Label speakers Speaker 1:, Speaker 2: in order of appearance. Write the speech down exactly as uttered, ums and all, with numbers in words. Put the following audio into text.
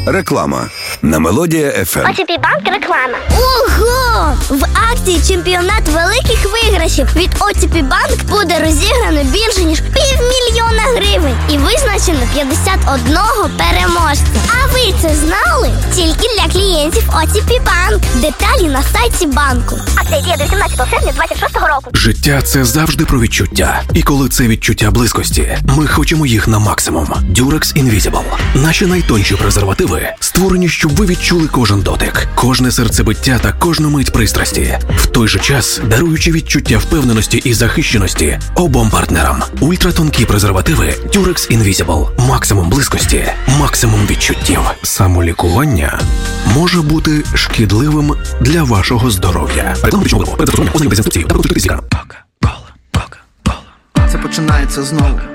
Speaker 1: Реклама на Мелодія еф ем.
Speaker 2: о ті пі Банк реклама. Ого! В акції «Чемпіонат великих виграшів» від о ті пі Банк буде розіграно більше, ніж півмільйона гривень. І визначено п'ятдесят одного переможця. А ви це знали? Тільки для клієнтів о ті пі Банк. Деталі на сайті банку. Акція діє до сімнадцятого серпня двадцять шостого року.
Speaker 3: Життя – це завжди про відчуття. І коли це відчуття близькості, ми хочемо їх на максимум. Durex Invisible. Наші найтонші презервативи створені, щоб ви відчули кожен дотик, кожне серцебиття та кожну мить пристрасті. В той же час даруючи відчуття впевненості і захищеності обом партнерам. Ультратонкі презервативи Durex Invisible. Максимум близькості, максимум відчуттів. Самолікування може бути шкідливим для вашого здоров'я. Реклама пічного виробу. Перед застосуванням ознайомтесь з інструкцією та проконсультуйтесь з лікарем.
Speaker 4: Це починається знову.